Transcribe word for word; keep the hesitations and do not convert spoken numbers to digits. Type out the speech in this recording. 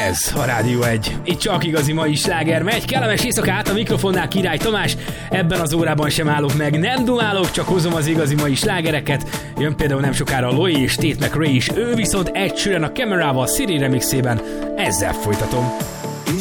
Ez a Rádió egy. Itt csak igazi mai sláger megy. Kellemes éjszakát, a mikrofonnál Király Tamás. Ebben az órában sem állok meg, nem dumálok, csak hozom az igazi mai slágereket. Jön például nem sokára Loi és Tate McRae is, ő viszont Ed Sheeran a Camerával Siri remixében. Ezzel folytatom.